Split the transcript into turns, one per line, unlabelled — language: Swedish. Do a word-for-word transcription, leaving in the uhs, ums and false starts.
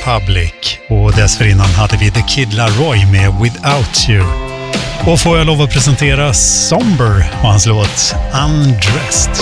Republic och dessförinnan hade vi The Kid Laroi med Without You. Och får jag lov att presentera Somber och hans låt Undressed.